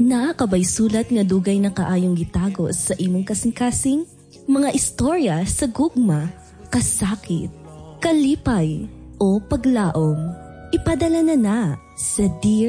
Naakabay sulat nga dugay na kaayong gitago sa imong kasing-kasing, mga istorya sa gugma, kasakit, kalipay, o paglaom. Ipadala na sa Dear